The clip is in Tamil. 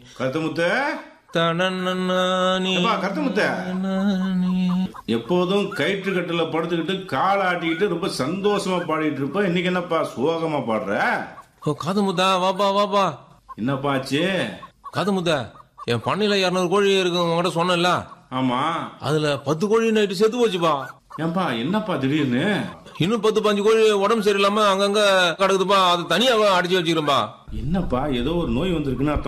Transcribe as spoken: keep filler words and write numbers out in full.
கருத்தமுத்த தனனனானி கருத்தமுத்த எப்போதும் கயிற்று கட்டுல படுத்துக்கிட்டு காலை ஆட்டிக்கிட்டு ரொம்ப சந்தோஷமா பாடிட்டு இருப்ப. இன்னைக்கு என்னப்பா சோகமா பாடுற? ஓ காதுமுத்தா வாப்பா வாப்பா. என்னப்பா ஆச்சு? காதுமுத்தா என் பண்ணையில இருநூறு கோழி இருக்கு உங்ககிட்ட சொன்னல. ஆமா, அதுல பத்து கோழி நைட்டு செத்து போச்சுப்பா. ஏன்பா என்னப்பா திடீர்னு? இன்னும் பத்து பஞ்சு கோழி உடம்பு சரியில்லாம அங்கங்க கிடக்குதுப்பா. அது தனியா அடிச்சு வச்சுக்கிறேன்பா. என்னப்பா ஏதோ ஒரு நோய் வந்திருக்குன்னு